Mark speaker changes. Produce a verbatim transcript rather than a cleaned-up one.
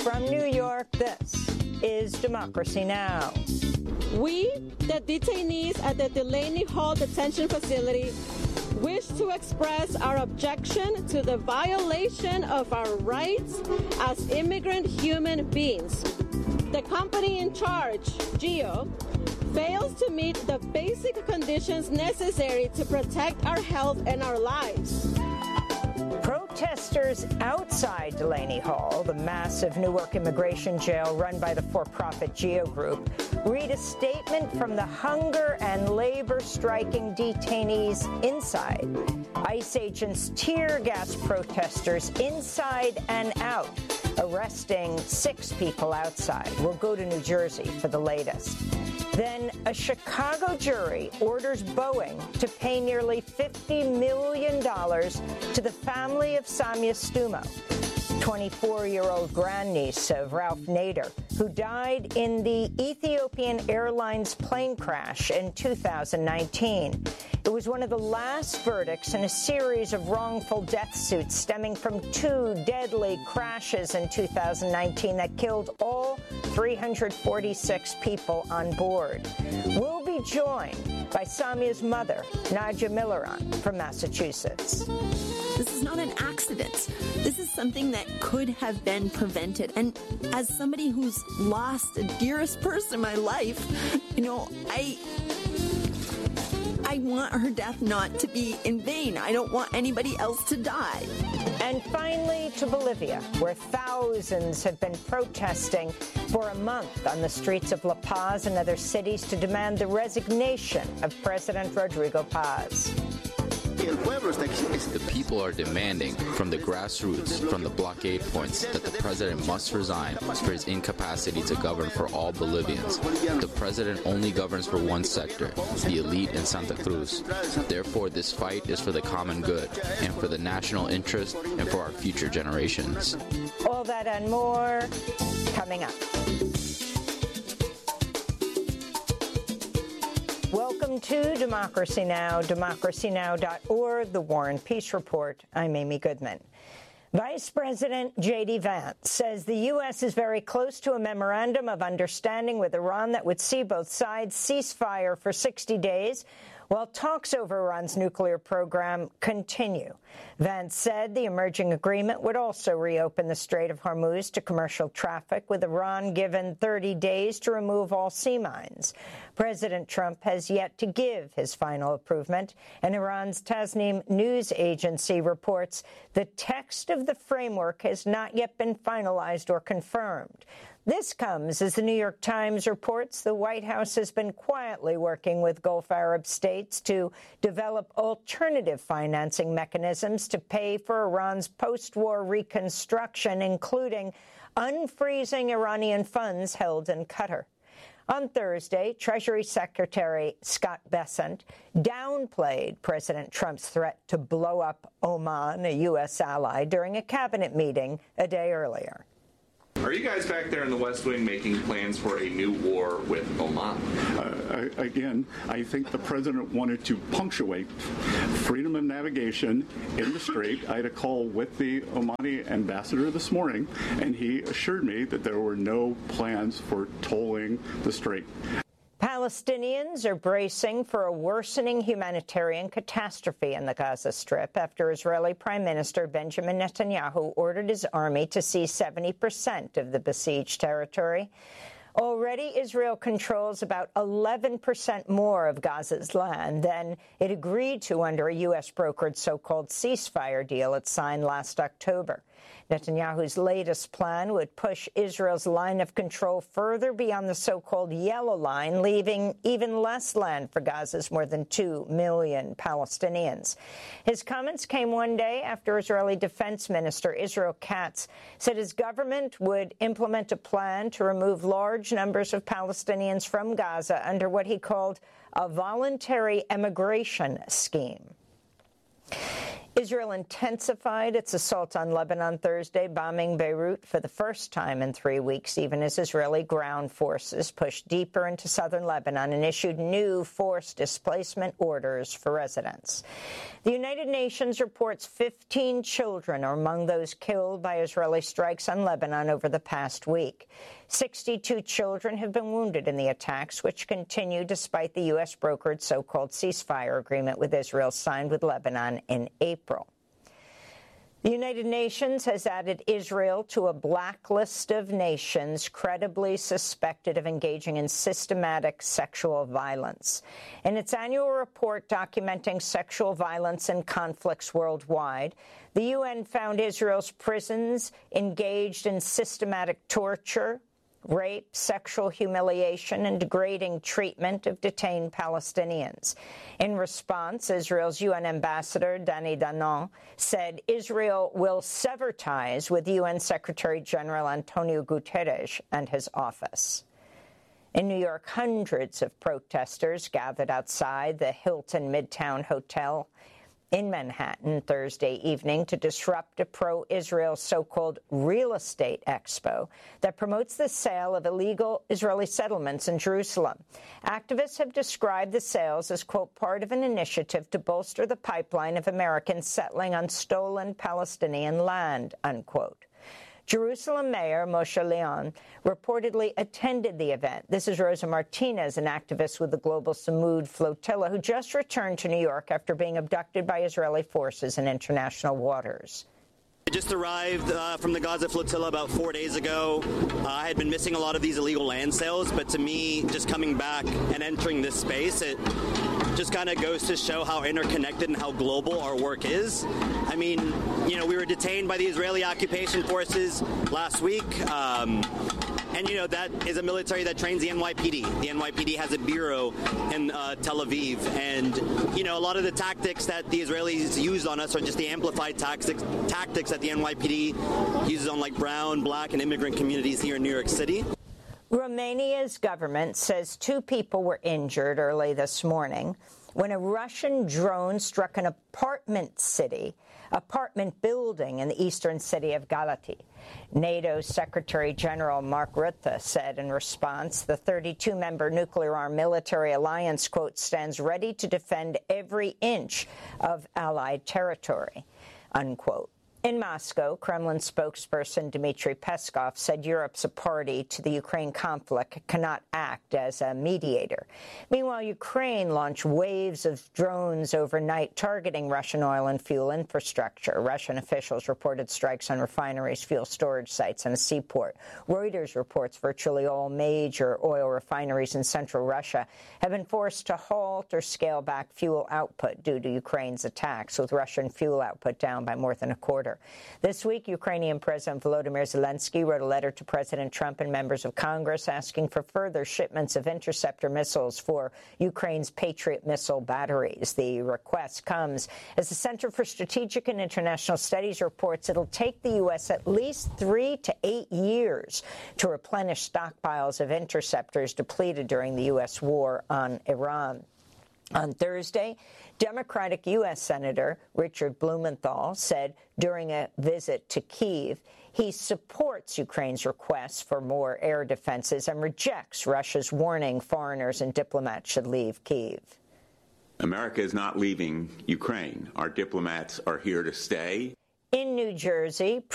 Speaker 1: From New York, this is Democracy Now!
Speaker 2: We, the detainees at the Delaney Hall Detention Facility, wish to express our objection to the violation of our rights as immigrant human beings. The company in charge, GEO, fails to meet the basic conditions necessary to protect our health and our lives.
Speaker 1: Protesters outside Delaney Hall, the massive Newark immigration jail run by the for-profit GEO Group, read a statement from the hunger and labor striking detainees inside. ICE agents tear gas protesters inside and out, arresting six people outside. We'll go to New Jersey for the latest. Then a Chicago jury orders Boeing to pay nearly fifty million dollars to the family of Samia Stumo, twenty-four-year-old grandniece of Ralph Nader, who died in the Ethiopian Airlines plane crash in two thousand nineteen. It was one of the last verdicts in a series of wrongful death suits stemming from two deadly crashes in two thousand nineteen that killed all three hundred forty-six people on board. We'll be joined by Samia's mother, Nadja Milleron, from Massachusetts.
Speaker 3: This is not an accident. This is something that could have been prevented. And as somebody who's lost the dearest person in my life, you know, I... I want her death not to be in vain. I don't want anybody else to die.
Speaker 1: And finally to Bolivia, where thousands have been protesting for a month on the streets of La Paz and other cities to demand the resignation of President Rodrigo Paz.
Speaker 4: The people are demanding from the grassroots, from the blockade points, that the president must resign for his incapacity to govern for all Bolivians. The president only governs for one sector, the elite in Santa Cruz. Therefore, this fight is for the common good and for the national interest and for our future generations.
Speaker 1: All that and more coming up. Welcome to Democracy Now!, democracy now dot org, the War and Peace Report. I'm Amy Goodman. Vice President J D Vance says the U S is very close to a memorandum of understanding with Iran that would see both sides cease fire for sixty days, while talks over Iran's nuclear program continue. Vance said the emerging agreement would also reopen the Strait of Hormuz to commercial traffic, with Iran given thirty days to remove all sea mines. President Trump has yet to give his final approval, and Iran's Tasnim news agency reports the text of the framework has not yet been finalized or confirmed. This comes as the New York Times reports the White House has been quietly working with Gulf Arab states to develop alternative financing mechanisms to pay for Iran's post-war reconstruction, including unfreezing Iranian funds held in Qatar. On Thursday, Treasury Secretary Scott Bessent downplayed President Trump's threat to blow up Oman, a U S ally, during a cabinet meeting a day earlier.
Speaker 5: Are you guys back there in the West Wing making plans for a new war with Oman?
Speaker 6: Uh, I, again, I think the president wanted to punctuate freedom of navigation in the strait. I had a call with the Omani ambassador this morning, and he assured me that there were no plans for tolling the strait.
Speaker 1: Palestinians are bracing for a worsening humanitarian catastrophe in the Gaza Strip after Israeli Prime Minister Benjamin Netanyahu ordered his army to seize seventy percent of the besieged territory. Already, Israel controls about eleven percent more of Gaza's land than it agreed to under a U S-brokered so-called ceasefire deal it signed last October. Netanyahu's latest plan would push Israel's line of control further beyond the so-called yellow line, leaving even less land for Gaza's more than two million Palestinians. His comments came one day after Israeli Defense Minister Israel Katz said his government would implement a plan to remove large numbers of Palestinians from Gaza under what he called a voluntary emigration scheme. Israel intensified its assault on Lebanon Thursday, bombing Beirut for the first time in three weeks, even as Israeli ground forces pushed deeper into southern Lebanon and issued new forced displacement orders for residents. The United Nations reports fifteen children are among those killed by Israeli strikes on Lebanon over the past week. sixty-two children have been wounded in the attacks, which continue despite the U S brokered so-called ceasefire agreement with Israel signed with Lebanon in April. The United Nations has added Israel to a blacklist of nations credibly suspected of engaging in systematic sexual violence. In its annual report documenting sexual violence and conflicts worldwide, the U N found Israel's prisons engaged in systematic torture, rape, sexual humiliation, and degrading treatment of detained Palestinians. In response, Israel's U N ambassador, Danny Danon, said Israel will sever ties with U N Secretary General Antonio Guterres and his office. In New York, hundreds of protesters gathered outside the Hilton Midtown Hotel in Manhattan Thursday evening to disrupt a pro-Israel so-called real estate expo that promotes the sale of illegal Israeli settlements in Jerusalem. Activists have described the sales as, quote, part of an initiative to bolster the pipeline of Americans settling on stolen Palestinian land, unquote. Jerusalem Mayor Moshe Leon reportedly attended the event. This is Rosa Martinez, an activist with the Global Samud Flotilla, who just returned to New York after being abducted by Israeli forces in international waters.
Speaker 7: I just arrived uh, from the Gaza Flotilla about four days ago. Uh, I had been missing a lot of these illegal land sales, but to me, just coming back and entering this space, it just kind of goes to show how interconnected and how global our work is. I mean, you know, we were detained by the Israeli occupation forces last week. Um, And, you know, that is a military that trains the N Y P D. The N Y P D has a bureau in uh, Tel Aviv. And, you know, a lot of the tactics that the Israelis use on us are just the amplified tactics, tactics that the N Y P D uses on, like, brown, black, and immigrant communities here in New York City.
Speaker 1: Romania's government says two people were injured early this morning when a Russian drone struck an apartment city, apartment building in the eastern city of Galați. NATO Secretary General Mark Rutte said in response, the thirty-two member nuclear-armed military alliance, quote, stands ready to defend every inch of Allied territory, unquote. In Moscow, Kremlin spokesperson Dmitry Peskov said Europe's a party to the Ukraine conflict cannot act as a mediator. Meanwhile, Ukraine launched waves of drones overnight targeting Russian oil and fuel infrastructure. Russian officials reported strikes on refineries, fuel storage sites, and a seaport. Reuters reports virtually all major oil refineries in central Russia have been forced to halt or scale back fuel output due to Ukraine's attacks, with Russian fuel output down by more than a quarter. This week, Ukrainian President Volodymyr Zelensky wrote a letter to President Trump and members of Congress asking for further shipments of interceptor missiles for Ukraine's Patriot missile batteries. The request comes as the Center for Strategic and International Studies reports it'll take the U S at least three to eight years to replenish stockpiles of interceptors depleted during the U S war on Iran. On Thursday, Democratic U S Senator Richard Blumenthal said during a visit to Kyiv he supports Ukraine's request for more air defenses and rejects Russia's warning foreigners and diplomats should leave Kyiv.
Speaker 8: America is not leaving Ukraine. Our diplomats are here to stay.
Speaker 1: In New Jersey,